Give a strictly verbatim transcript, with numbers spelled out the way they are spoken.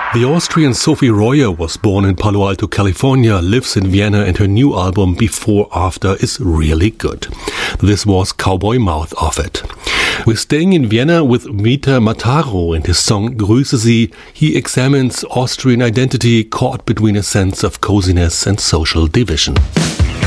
The Austrian Sophie Royer was born in Palo Alto, California, lives in Vienna, and her new album Before After is really good. This was Cowboy Mouth off it. We're staying in Vienna with Vita Mataro and his song Grüße Sie. He examines Austrian identity caught between a sense of coziness and social division.